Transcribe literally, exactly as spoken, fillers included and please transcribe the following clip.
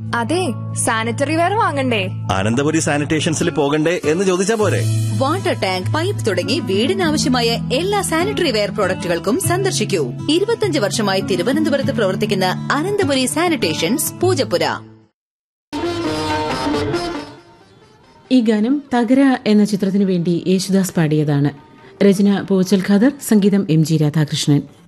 അതെ, sanitary ware വാങ്ങണ്ടേ? അനന്തപുരി സാനിറ്റേഷൻസിൽ പോകണ്ടേ എന്ന് ചോദിച്ചാ പോരെ? വാട്ടർ ടാങ്ക്, പൈപ്പ് തുടങ്ങി വീടിനാവശ്യമായ എല്ലാ സാനിറ്ററി വെയർ പ്രോഡക്റ്റുകൾക്കും സന്ദർശിക്കൂ. ഇരുപത്തിയഞ്ച് വർഷമായി തിരുവനന്തപുരത്ത് പ്രവർത്തിക്കുന്ന അനന്തപുരി സാനിറ്റേഷൻസ്, പൂജപ്പുര. ഈ ഗാനം തകര എന്ന ചിത്രത്തിനു വേണ്ടി യേശുദാസ് പാടിയതാണ്. രചന പൂച്ചൽ ഖാദർ, സംഗീതം എം ജി രാധാകൃഷ്ണൻ.